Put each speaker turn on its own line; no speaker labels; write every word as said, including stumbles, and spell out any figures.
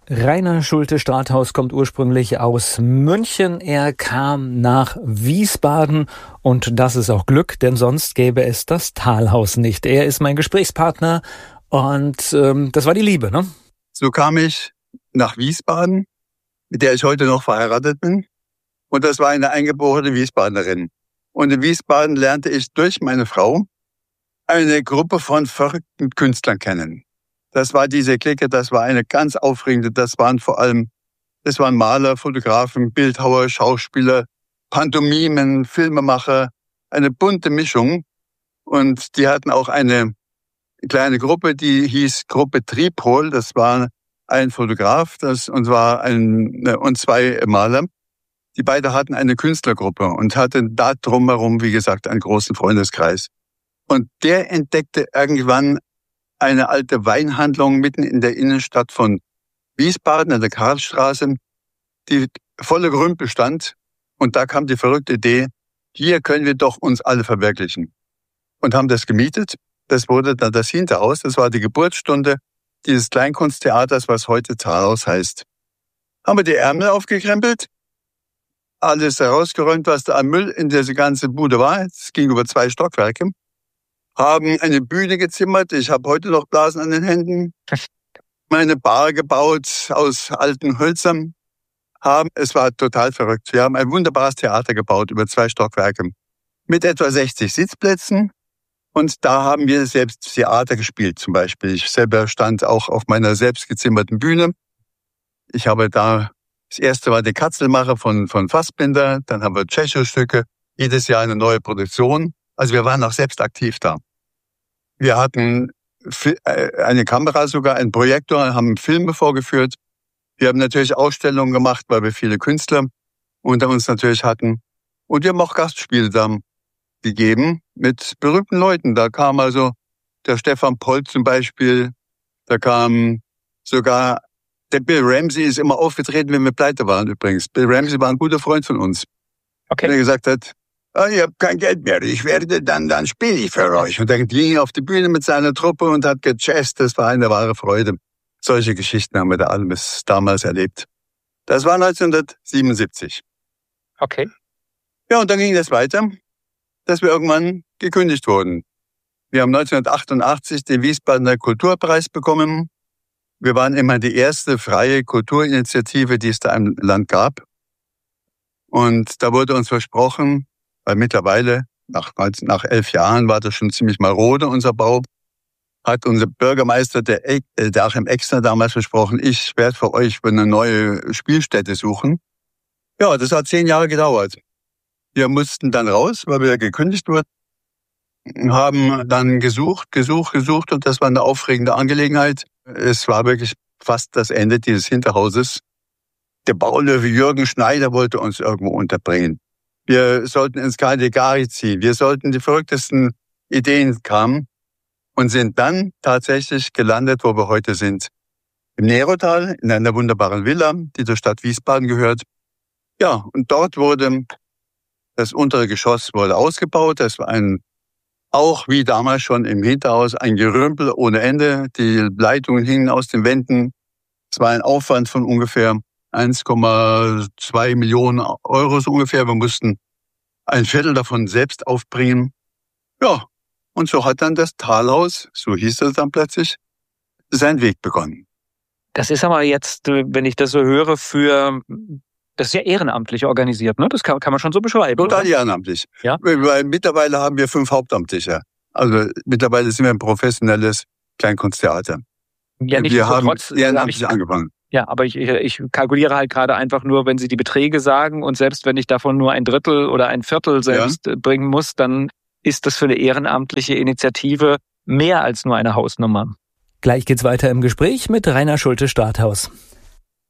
Rainer Schulte-Strathaus kommt ursprünglich aus München. Er kam nach Wiesbaden und das ist auch Glück, denn sonst gäbe es das Talhaus nicht. Er ist mein Gesprächspartner und ähm, das war die Liebe, ne?
So kam ich nach Wiesbaden, mit der ich heute noch verheiratet bin. Und das war eine eingeborene Wiesbadenerin. Und in Wiesbaden lernte ich durch meine Frau eine Gruppe von verrückten Künstlern kennen. Das war diese Clique, das war eine ganz aufregende, das waren vor allem, das waren Maler, Fotografen, Bildhauer, Schauspieler, Pantomimen, Filmemacher, eine bunte Mischung. Und die hatten auch eine kleine Gruppe, die hieß Gruppe Tripol, das war ein Fotograf das, und, war ein, und zwei Maler. Die beide hatten eine Künstlergruppe und hatten da drumherum, wie gesagt, einen großen Freundeskreis. Und der entdeckte irgendwann eine alte Weinhandlung mitten in der Innenstadt von Wiesbaden, an der Karlstraße, die voller Gerümpel stand. Und da kam die verrückte Idee, hier können wir doch uns alle verwirklichen. Und haben das gemietet. Das wurde dann das Hinterhaus. Das war die Geburtsstunde dieses Kleinkunsttheaters, was heute Talhaus heißt. Haben wir die Ärmel aufgekrempelt, alles herausgeräumt, was da an Müll in diese ganze Bude war. Es ging über zwei Stockwerke. Haben eine Bühne gezimmert. Ich habe heute noch Blasen an den Händen. Meine Bar gebaut aus alten Hölzern. Haben, es war total verrückt. Wir haben ein wunderbares Theater gebaut über zwei Stockwerke mit etwa sechzig Sitzplätzen. Und da haben wir selbst Theater gespielt zum Beispiel. Ich selber stand auch auf meiner selbst gezimmerten Bühne. Ich habe da, das erste war die Katzelmacher von, von Fassbinder. Dann haben wir Tschechow-Stücke. Jedes Jahr eine neue Produktion. Also wir waren auch selbst aktiv da. Wir hatten eine Kamera, sogar einen Projektor, haben Filme vorgeführt. Wir haben natürlich Ausstellungen gemacht, weil wir viele Künstler unter uns natürlich hatten. Und wir haben auch Gastspiele da gegeben mit berühmten Leuten. Da kam also der Stefan Poll zum Beispiel. Da kam sogar der Bill Ramsey, ist immer aufgetreten, wenn wir pleite waren übrigens. Bill Ramsey war ein guter Freund von uns.
Okay.
Der gesagt hat, oh, ich habe kein Geld mehr, ich werde dann, dann spiele ich für euch. Und dann ging er auf die Bühne mit seiner Truppe und hat gejazzt. Das war eine wahre Freude. Solche Geschichten haben wir da alles damals erlebt. Das war neunzehnhundertsiebenundsiebzig.
Okay.
Ja, und dann ging das weiter, dass wir irgendwann gekündigt wurden. Wir haben neunzehnhundertachtundachtzig den Wiesbadener Kulturpreis bekommen. Wir waren immer die erste freie Kulturinitiative, die es da im Land gab. Und da wurde uns versprochen, weil mittlerweile, nach, nach elf Jahren, war das schon ziemlich marode, unser Bau, hat unser Bürgermeister, der, der Achim Exner, damals versprochen, ich werde für euch eine neue Spielstätte suchen. Ja, das hat zehn Jahre gedauert. Wir mussten dann raus, weil wir gekündigt wurden, haben dann gesucht, gesucht, gesucht und das war eine aufregende Angelegenheit. Es war wirklich fast das Ende dieses Hinterhauses. Der Baulöwe Jürgen Schneider wollte uns irgendwo unterbringen. Wir sollten ins Caligari ziehen. Wir sollten die verrücktesten Ideen kamen und sind dann tatsächlich gelandet, wo wir heute sind. Im Nerotal, in einer wunderbaren Villa, die zur Stadt Wiesbaden gehört. Ja, und dort wurde das untere Geschoss wurde ausgebaut. Das war ein, auch wie damals schon im Hinterhaus, ein Gerümpel ohne Ende. Die Leitungen hingen aus den Wänden. Es war ein Aufwand von ungefähr eins Komma zwei Millionen Euro so ungefähr. Wir mussten ein Viertel davon selbst aufbringen. Ja, und so hat dann das Talhaus, so hieß es dann plötzlich, seinen Weg begonnen.
Das ist aber jetzt, wenn ich das so höre, für, das ist ja ehrenamtlich organisiert, ne? Das kann, kann man schon so beschreiben.
Total
oder?
ehrenamtlich.
Ja?
Weil mittlerweile haben wir fünf Hauptamtliche. Also mittlerweile sind wir ein professionelles Kleinkunsttheater.
Ja, nicht
wir
so
haben
trotz,
ehrenamtlich
ich,
angefangen.
Ja, aber ich, ich kalkuliere halt gerade einfach nur, wenn Sie die Beträge sagen und selbst wenn ich davon nur ein Drittel oder ein Viertel selbst ja. bringen muss, dann ist das für eine ehrenamtliche Initiative mehr als nur eine Hausnummer. Gleich geht's weiter im Gespräch mit Rainer Schulte-Strathaus.